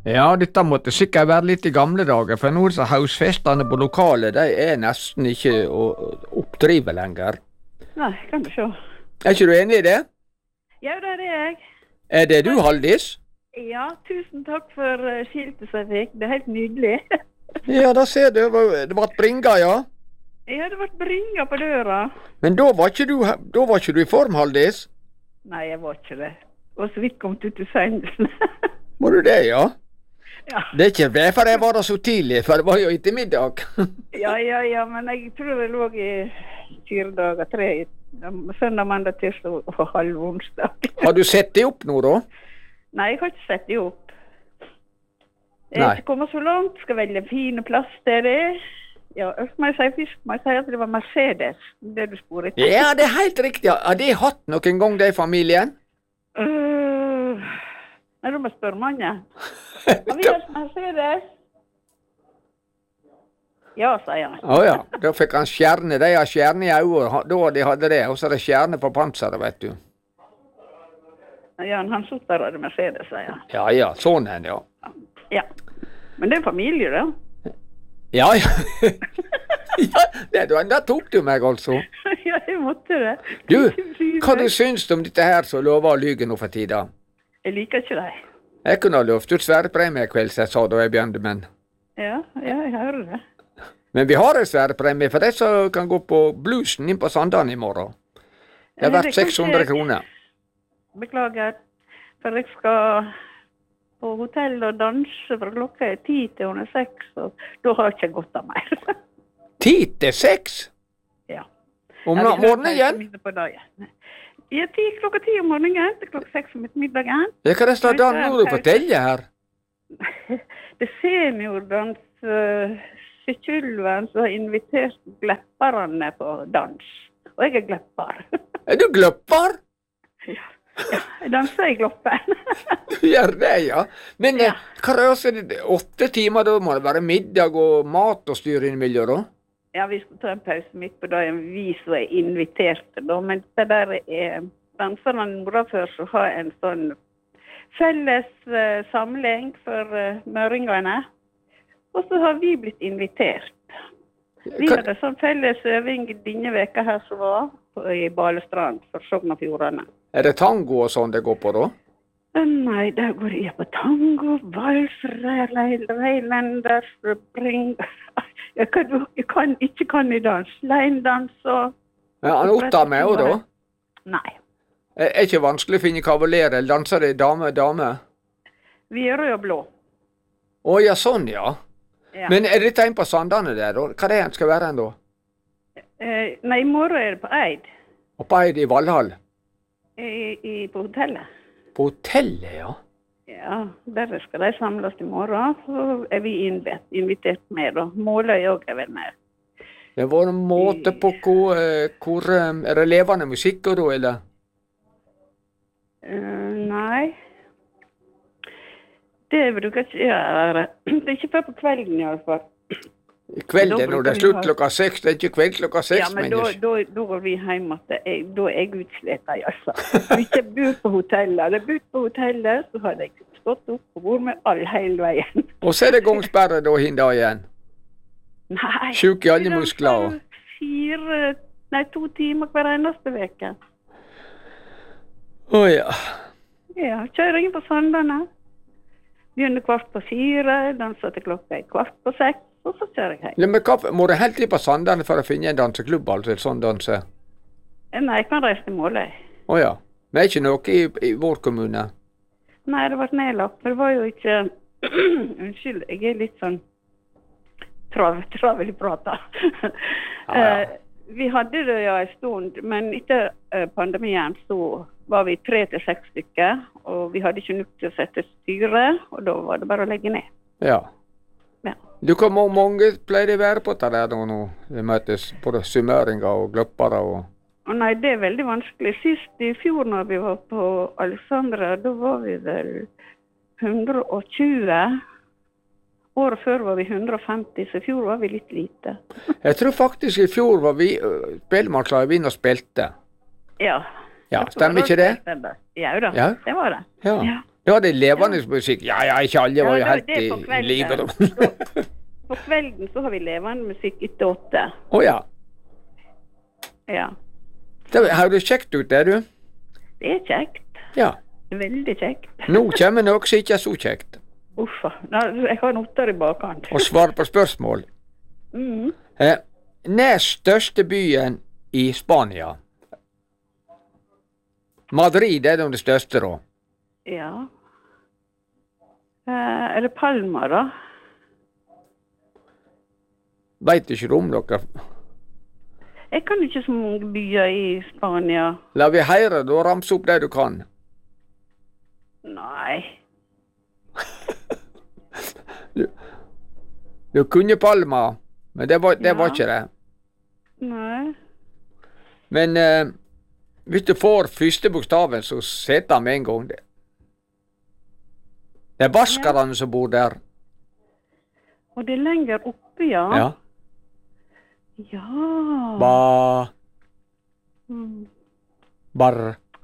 Ja, dette måtte sikkert være litt i gamle dager, for nå så hausfestene på lokalet, de er nesten ikke å oppdrive lenger. Nei, kan du se. Er ikke du enig i det? Ja, det er jeg. Er det du, Haldis? Ja, tusen takk for skiltet som jeg fikk. Det er helt nydelig. Ja, da ser du, det ble bringa, ja. Ja, det ble bringa på døra. Men da var ikke du i form, Haldis? Nei, jeg var ikke det. Og så vidt kom ut i sengen. Var du det, ja? Ja. Det er ikke derfor jeg var der så tidlig, for det var jo etter middag. Ja, men jeg tror jeg lå i 4 dager, 3, søndag, mandag, tirsdag og halv onsdag. Har du sett det opp nå, da? Nei, jeg har ikke sett det opp. Jeg Nei. har ikke kommet så langt, skal velge en fin plass til det. Ja, må jeg si fisk, må jeg si at det var Mercedes, det du spør etter. Ja, det er helt riktig. Har de hatt noen gang, det i familien? Nei, du må spørre mannen. Har vi hatt Mercedes? Ja, sier han. Åja, da fikk han stjerne. De har stjerne i øyet, da de hadde det. Og så er det stjerne på panseret, vet du. Ja, han satt der og hadde Mercedes, sier han. Ja, sånn en, ja. Ja, men det er familie, da. Ja. Ja, da tok du meg, altså. Ja, jeg måtte det. Du, hva du syns om dette her som lover å lyge nå for tida? Jeg liker ikke deg. Jeg kunne ha lovt ut sværepremie i kveld, som jeg sa da jeg begynte, men... Ja, jeg hører det. Men vi har en sværepremie for de som kan gå på bluesen inn på Sandane i morgen. Det er verdt 600 kroner. Beklager, for jeg skal på hotell og danse fra klokka 10 til 6, og da har jeg ikke gått av mer. 10 til 6? Ja. Om morgenen igjen? Ja, klokka 10 om morgenen til klokka 6 om ettermiddagen. Ja, hva er det stedet nå du forteller her? Det er seniordans Sykylven som har invitert glepperne på dans. Og jeg er glepper. Er du gløpper? Ja, jeg danser i gloppen. Du gjør det, ja. Men hva rører det? 8 timer, da må det være middag og mat og styr innimellom, da? Ja, vi skal ta en pause midt på dagen, vi som er inviterte, da. Men det der er danserne nordafor som har en sånn felles samling for møringene. Og så har vi blitt invitert. Vi hadde sånn felles øving denne veka her som var i Balestrand for Sogn og Fjordane. Er det tango og sånn det går på da? Nei, der går jeg på tango, vals, reilender, spring... Jeg ikke kan i dans. Leindans og... Ja, han opptar meg jo da? Nei. Er ikke vanskelig å finne kavaler, eller danser det dame? Vi er rød og blå. Ja, sånn, ja. Men er dette en på Sandane der, da? Hva er det han skal være en da? Nei, i morgen er det på Eid. Og på Eid i Valhall? På hotellet. På hotellet, ja? Ja, der skal de samles i morgen, så er vi invitert med, og måler jeg også vel med. Det var en måte på hvor er det levende musikk da, eller? Nei. Det bruker ikke gjøre. Det er ikke før på kvelden i alle fall. Kvelden når det er slutt klokka 6, det er ikke kveld klokka 6. Ja, men da går vi hjem at da er jeg utsleta, altså. Hvis jeg bor på hotellet, hadde jeg bodd på hotellet, så hadde jeg stått opp og vært med all hele veien. Og så er det gangsperre da hinda igjen? Nei. Sjuk i alle muskler? 2 timer hver eneste veke. Ja. Ja, kjører inn på Sandane. Begynner 3:15, danser til klokka 5:15, og så kjører jeg hjem. Ja, men må du helt inn på Sandane for å finne en danseklubb, altså, en sånn danse? Nei, jeg kan reise til Måløy. Ja. Men er ikke noe i vår kommune? Nei, det ble nedlagt. Det var jo ikke... Unnskyld, jeg er litt sånn travel i prata. Vi hadde det en stund, men etter pandemien så var vi 3 til 6 stykker, og vi hadde ikke nok til å sette styre, og da var det bare å legge ned. Ja. Du, hvor mange pleier de være på det der nå? Det møtes både summøringer og gløppere og... Nei, det er veldig vanskelig. Sist i fjor når vi var på Alexandra, da var vi vel 120. Året før var vi 150, så i fjor var vi litt lite. Jeg tror faktisk i fjor var vi spellemannslaget vi inn og spilte. Ja. Ja, stemmer ikke det? Ja da, ja. Det var det. Ja. Da hadde jeg levende musikk. Ja, ikke alle var jo Ja, helt det er på i kvelden. livet. På kvelden så har vi levende musikk etter 8. Ja. Ja. Det høres kjekt ut, det, du. Det er kjekt. Ja. Veldig kjekt. Nå kommer noe som ikke er så kjekt. Uffa. Jeg har noter i bakkant. Og svare på spørsmål. Nest største byen i Spania. Madrid er det største, da. Ja. Er det Palma, da? Vet ikke du om dere? Jeg kan ikke så mange byer i Spania. La vi høre, da ramse opp det du kan. Nei. Du kunne Palma, men det var ikke det. Nei. Men hvis du får første bokstaven, så setter han med en gang det. Det er baskerne som bor der. Og det er lenger oppe, ja. Ja. Ja. Barr.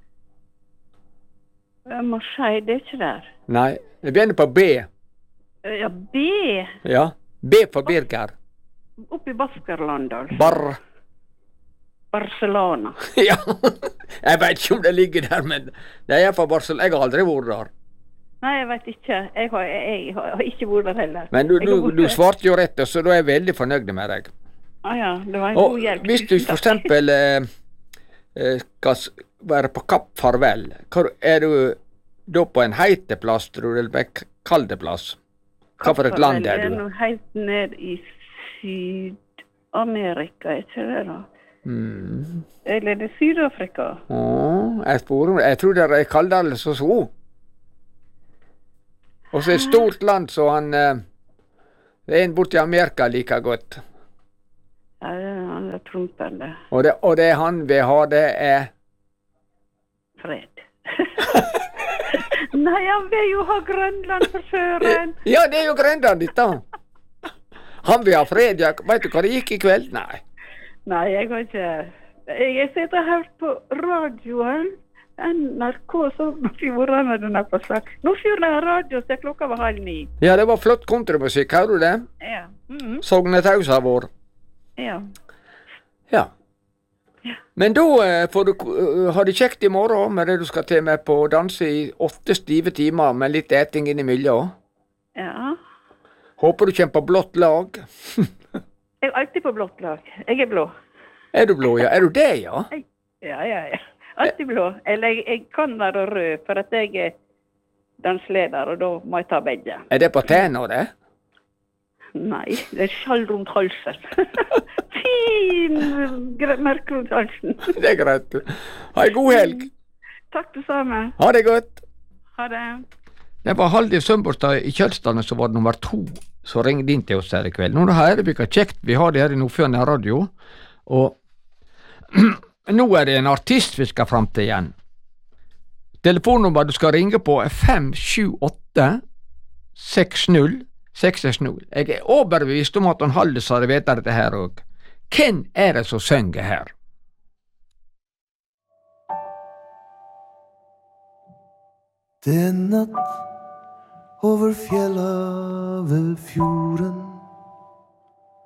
Marseille, det er ikke der. Nei, det begynner på B. Ja, B. Ja, B for Birger. Oppe i Baskerland, altså. Barr. Barcelona. Ja, jeg vet ikke om det ligger der, men det er for Barcelona. Jeg har aldri vært der. Nei, jeg vet ikke. Jeg har ikke vært der heller. Men du svarte jo rett, så da er jeg veldig fornøyd med deg. Ja, det var en god hjelp. Hvis du for eksempel skal være på Kapp Farvel, er du da på en heite plass, tror du, eller på en kalde plass? Hva for et land er du? Det er noe helt ned i Syd-Amerika, er ikke det da? Eller er det Syd-Afrika? Jeg tror det er kaldere så. Og så er et stort land, så han det er en borti Amerika like godt. Ja, han er Trump, eller? Og det han vil ha, det er fred. Nei, han vil jo ha Grønland for søren. Ja, det er jo Grønland ditt, da. Han vil ha fred. Ja. Vet du hva det gikk i kveld? Nei. Nei, jeg har ikke. Jeg sitter og hørt på radioen. NRK, så Fjordane den er på slag. Nå fyrer jeg radio, så klokka var 8:30. Ja, det var flott kontramusikk, hører du det? Ja. Sognetausa vår. Ja. Ja. Men da får du ha det kjekt i morgen med det du skal til med på å danse i 8 stive timer med litt eting innimellom. Ja. Håper du kommer på blått lag. Jeg er alltid på blått lag. Jeg er blå. Er du blå, ja? Er du det, ja? Ja. Alltid blå. Eller jeg kan være rød, for at jeg er dansleder, og da må jeg ta begge. Er det på tennene, det? Nei, det er skjall rundt halsen. Fin merke rundt halsen. Det er greit. Ha en god helg. Takk det samme. Ha det godt. Ha det. Det var Halldis Sømborstad i Kjølsdalen som var nummer 2 som ringde inn til oss her i kveld. Nå hører vi hva kjekt vi har det her i Nordfjorden radio, og nå er det en artist vi skal fram til igjen. Telefonnummer du skal ringe på er 578 60 660. Jeg er overbevist om at Halldis har vet dette her òg. Hvem er det som synger her? Det er natt over fjella ved fjorden.